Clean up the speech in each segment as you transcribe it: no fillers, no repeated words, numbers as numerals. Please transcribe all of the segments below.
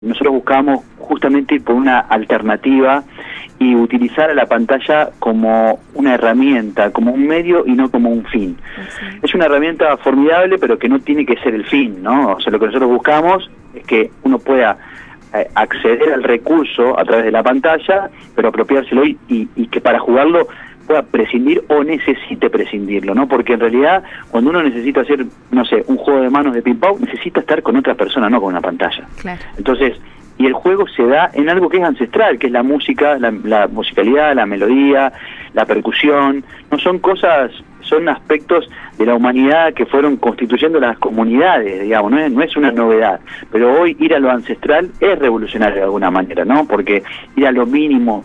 Nosotros buscábamos justamente ir por una alternativa y utilizar a la pantalla como una herramienta, como un medio y no como un fin. Sí. Es una herramienta formidable, pero que no tiene que ser el fin, ¿no? O sea, lo que nosotros buscamos es que uno pueda acceder al recurso a través de la pantalla, pero apropiárselo y que para jugarlo pueda prescindir o necesite prescindirlo, ¿no? Porque en realidad cuando uno necesita hacer, no sé, un juego de manos de ping-pong, necesita estar con otra persona, no con una pantalla. Claro. Entonces, y el juego se da en algo que es ancestral, que es la música, la musicalidad, la melodía, la percusión. No son cosas, son aspectos de la humanidad que fueron constituyendo las comunidades, digamos, no es una novedad. Pero hoy ir a lo ancestral es revolucionario de alguna manera, ¿no? Porque ir a lo mínimo,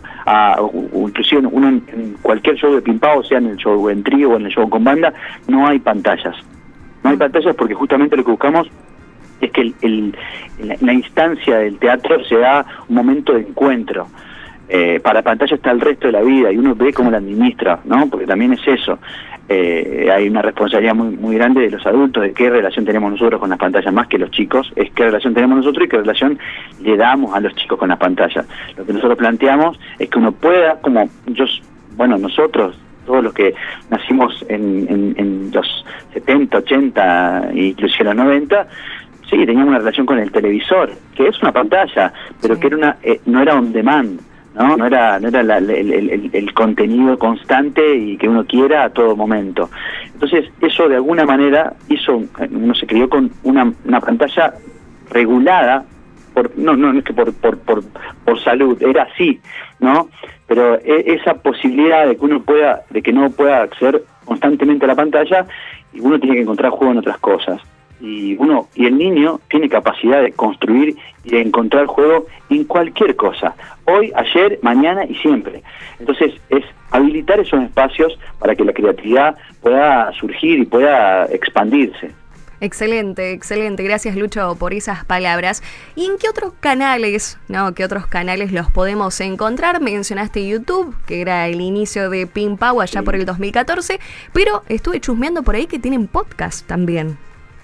o inclusive uno en cualquier show de ping-pong, sea en el show en trío o en el show con banda, no hay pantallas. No hay pantallas porque justamente lo que buscamos es que la instancia del teatro se da un momento de encuentro. Para pantalla está el resto de la vida y uno ve cómo la administra, ¿no? Porque también es eso. Hay una responsabilidad muy grande de los adultos de qué relación tenemos nosotros con las pantallas, más que los chicos, es qué relación tenemos nosotros y qué relación le damos a los chicos con las pantallas. Lo que nosotros planteamos es que uno pueda, como nosotros, todos los que nacimos en los 70, 80 e inclusive los 90, sí, teníamos una relación con el televisor, que es una pantalla, pero sí, que era no era on demand, no era el contenido constante y que uno quiera a todo momento. Entonces, eso de alguna manera uno se crió con una pantalla regulada, no es que por salud, era así, ¿no? Pero esa posibilidad de que no pueda acceder constantemente a la pantalla, y uno tiene que encontrar juego en otras cosas. Y el niño tiene capacidad de construir y de encontrar juego en cualquier cosa, hoy, ayer, mañana y siempre. Entonces es habilitar esos espacios para que la creatividad pueda surgir y pueda expandirse. Excelente, excelente. Gracias, Lucho, por esas palabras. ¿Y en qué otros canales, los podemos encontrar? Mencionaste YouTube, que era el inicio de ping-pong allá por el 2014, pero estuve chusmeando por ahí que tienen podcast también.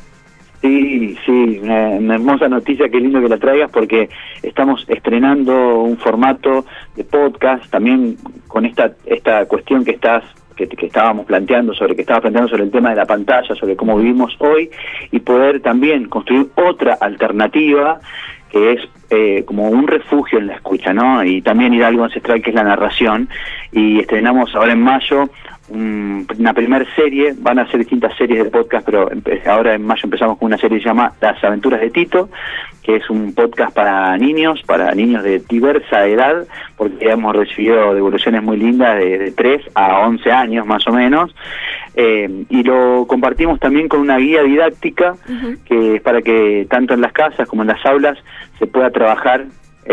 Sí, una hermosa noticia, qué lindo que la traigas, porque estamos estrenando un formato de podcast, también con esta cuestión que estábamos planteando sobre el tema de la pantalla, sobre cómo vivimos hoy, y poder también construir otra alternativa que es como un refugio en la escucha, ¿no? Y también ir a algo ancestral que es la narración, y estrenamos ahora en mayo una primera serie. Van a ser distintas series de podcast, pero ahora en mayo empezamos con una serie que se llama Las Aventuras de Tito, que es un podcast para niños de diversa edad, porque hemos recibido devoluciones muy lindas de 3 a 11 años más o menos, y lo compartimos también con una guía didáctica, que es para que tanto en las casas como en las aulas se pueda trabajar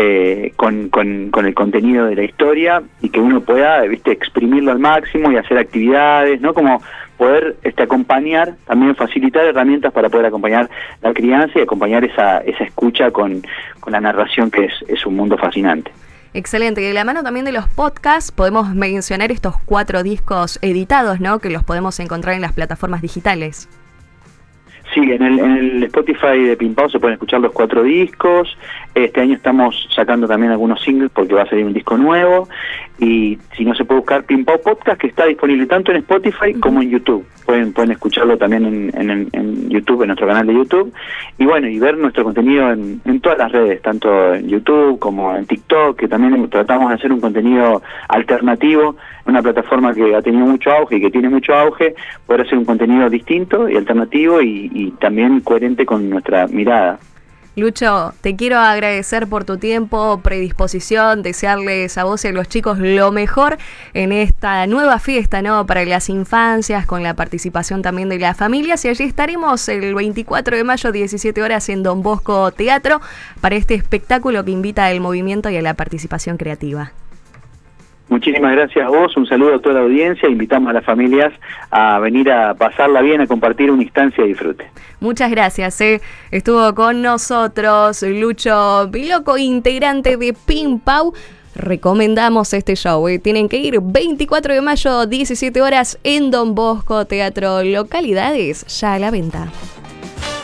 con el contenido de la historia, y que uno pueda, exprimirlo al máximo y hacer actividades, ¿no? Como poder acompañar, también facilitar herramientas para poder acompañar la crianza y acompañar esa escucha con la narración, que es un mundo fascinante. Excelente. Y de la mano también de los podcasts podemos mencionar estos 4 discos editados, ¿no? Que los podemos encontrar en las plataformas digitales. Sí, en el Spotify de ping-pong se pueden escuchar los 4 discos. Este año estamos sacando también algunos singles porque va a salir un disco nuevo. Y si no, se puede buscar ping-pong Podcast, que está disponible tanto en Spotify como en YouTube. Pueden escucharlo también en YouTube, en nuestro canal de YouTube. Y bueno, y ver nuestro contenido en todas las redes, tanto en YouTube como en TikTok, que también tratamos de hacer un contenido alternativo, una plataforma que ha tenido mucho auge y que tiene mucho auge, poder hacer un contenido distinto y alternativo y también coherente con nuestra mirada. Lucho, te quiero agradecer por tu tiempo, predisposición, desearles a vos y a los chicos lo mejor en esta nueva fiesta, ¿no? Para las infancias, con la participación también de las familias, y allí estaremos el 24 de mayo, 17 horas, en Don Bosco Teatro, para este espectáculo que invita al movimiento y a la participación creativa. Muchísimas gracias a vos, un saludo a toda la audiencia, invitamos a las familias a venir a pasarla bien, a compartir una instancia de disfrute. Muchas gracias, estuvo con nosotros Lucho Biloco, integrante de ping-pong. Recomendamos este show, tienen que ir 24 de mayo, 17 horas, en Don Bosco Teatro, localidades ya a la venta.